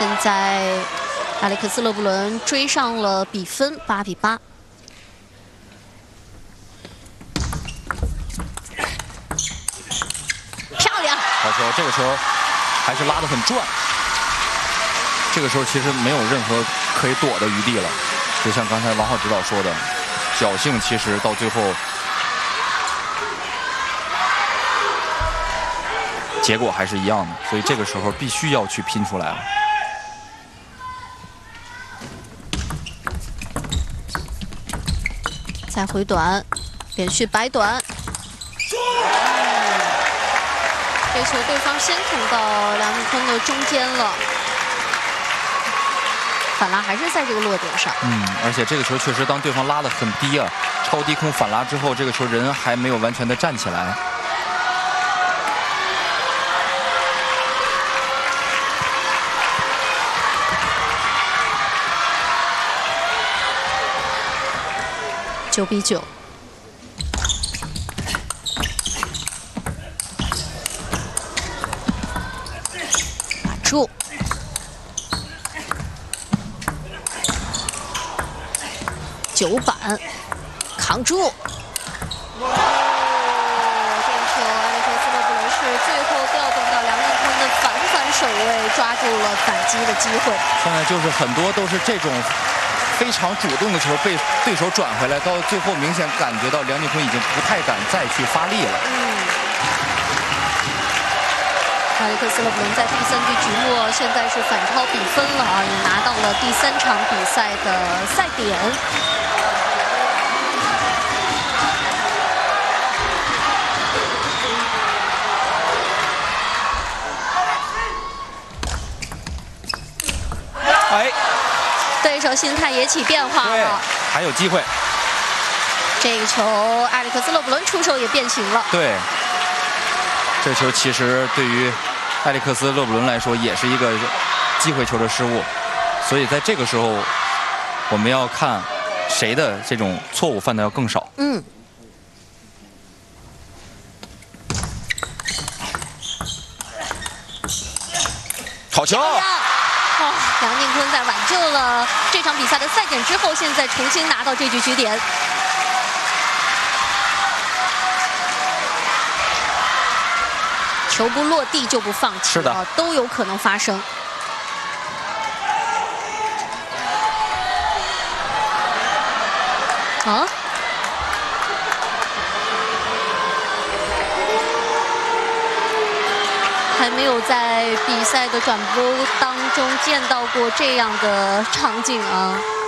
现在阿历克斯·勒布伦追上了比分，8比8。漂亮！ 好球，这个球还是拉得很转。这个时候其实没有任何可以躲的余地了，就像刚才王浩指导说的，侥幸其实到最后结果还是一样的，所以这个时候必须要去拼出来了。 再回短，连续摆短。这球对方先捅到梁靖昆的中间了，反拉还是在这个落点上。 而且这个球确实当对方拉得很低啊，超低空反拉之后，这个球人还没有完全的站起来。 9比9。把住。9板，扛住。这球阿历克斯·勒布伦是最后调动到梁靖昆的反手位，抓住了反击的机会。 现在就是很多都是这种非常主动的球被对手转回来，到最后明显感觉到梁靖昆已经不太敢再去发力了。 阿历克斯·勒布伦在第3局局末现在是反超比分了啊，也拿到了第3场比赛的赛点。对手心态也起变化了， 还有机会。 这个球，阿历克斯·勒布伦出手也变形了。 对，这球其实对于阿历克斯·勒布伦来说也是一个机会球的失误，所以在这个时候，我们要看谁的这种错误犯的要更少。好球！ 梁靖昆在挽救了这场比赛的赛点之后，现在重新拿到这局局点。球不落地就不放弃， 是的， 都有可能发生。啊？还没有在比赛的转播当中见到过这样的场景啊！